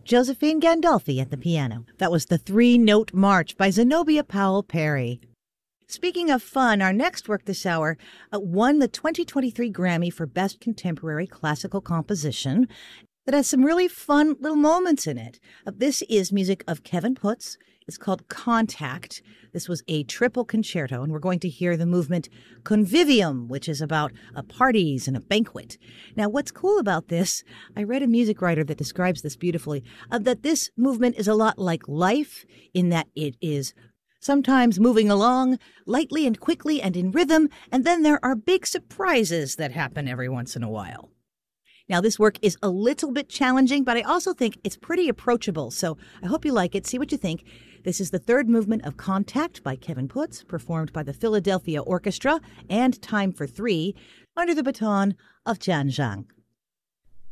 Josephine Gandolfi at the piano. That was the Three-Note March by Zenobia Powell Perry. Speaking of fun, our next work this hour won the 2023 Grammy for Best Contemporary Classical Composition. That has some really fun little moments in it. This is music of Kevin Putz. It's called Contact. This was a triple concerto, and we're going to hear the movement Convivium, which is about parties and a banquet. Now, what's cool about this, I read a music writer that describes this beautifully, that this movement is a lot like life in that it is sometimes moving along lightly and quickly and in rhythm, and then there are big surprises that happen every once in a while. Now, this work is a little bit challenging, but I also think it's pretty approachable, so I hope you like it. See what you think. This is the third movement of Contact by Kevin Putz, performed by the Philadelphia Orchestra and Time for Three, under the baton of Jian Zhang.